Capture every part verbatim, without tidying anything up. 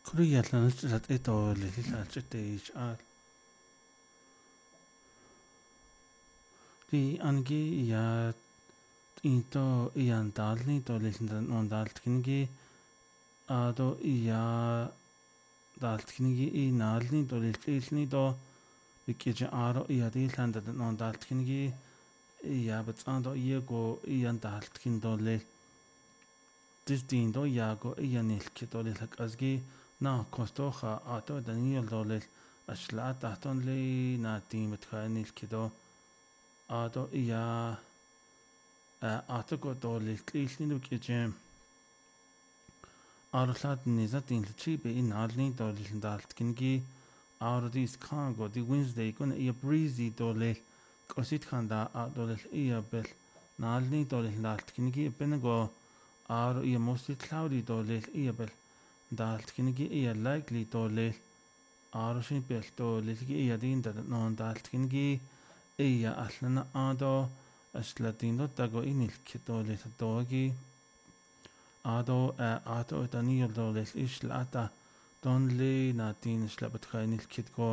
Kuriyalan rat ito lila chitich al. Di angi ya ito iyan dalni to lilindan on daltkingi ado iya daltkingi i nalni to lilni to bikija aro iya dilandan on daltkingi iya betando iya go iyan daltkin to lil distin to iya go iyan ilki to lilak azgi na kostoha ato daniyol to lil ashla tahton li na timet khain ilki to ado iya ato go to lilni to bikija Arlad nizatin chibe in alni dolil daltkingi Ardis kango di Wednesday kun ia breezy dolil kosit khanda a dolil ia bel nalni dolil daltkingi benego ar ia mostly cloudy dolil ia bel daltkingi ia likely dolil ar shin bel dolil ia din da non daltkingi ia aslana ado aslatin do tago inil kitolil dogi ado ato daniyol doles islata donli natin slabat khainil kitko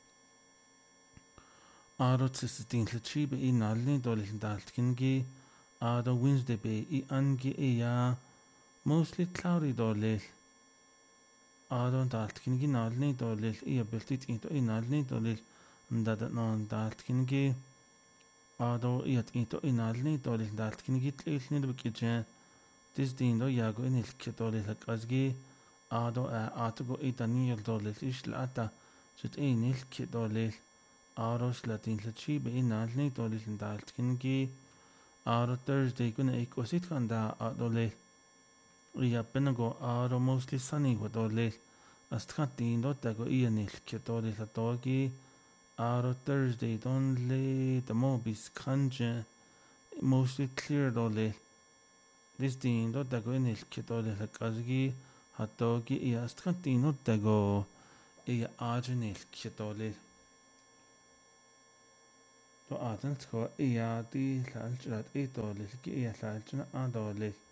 ado tsistin chibe i nalni dolis daltkingi ado Wednesday be i angi iya mostly cloudy dolis ado daltkingi nalni dolis iya beltit into i nalni dolis ndada non daltkingi ado iat into i nalni dolis daltkingi tlilni dbikije Disdindo yago in il kitolil azgi ado atugo itaniyol dolil islata chit in il kitolil aros latin chibe in alni dolil daltkingi aro Thursday kuna ikosit kanda adolil iya penago aro mostly sunny wadolil astkatindo tago ian il kitolil adogi aro Thursday donli tamobis kanje mostly clear dolil Distinto tago in il kitole la kazgi hatogi i astkantino tago i agin il kitole to adan tko i adi lalchrat i dole ki i lalchna adole